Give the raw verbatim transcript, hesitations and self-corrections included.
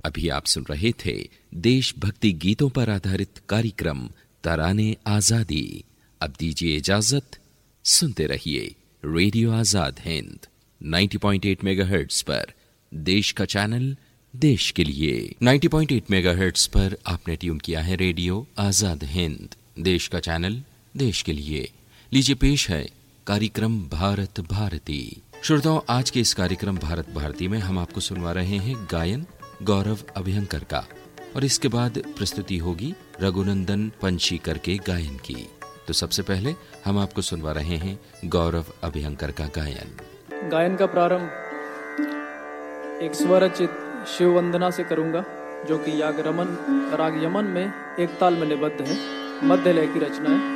अभी आप सुन रहे थे देशभक्ति गीतों पर आधारित कार्यक्रम तराने आजादी। अब दीजिए इजाजत, सुनते रहिए रेडियो आजाद हिंद नब्बे पॉइंट आठ मेगाहर्ट्ज पर, देश का चैनल देश के लिए। नब्बे पॉइंट आठ मेगाहर्ट्ज पर आपने ट्यून किया है रेडियो आजाद हिंद, देश का चैनल देश के लिए। लीजिए पेश है कार्यक्रम भारत भारती। श्रोताओं, आज के इस कार्यक्रम भारत भारती में हम आपको सुनवा रहे हैं गायन गौरव अभ्यंकर का, और इसके बाद प्रस्तुति होगी रघुनंदन पंचीकर के गायन की। तो सबसे पहले हम आपको सुनवा रहे हैं गौरव अभ्यंकर का गायन। गायन का प्रारंभ एक स्वरचित शिव वंदना से करूंगा, जो कि याग रमन राग यमन में एक ताल में निबद्ध है। मध्य लय की रचना है।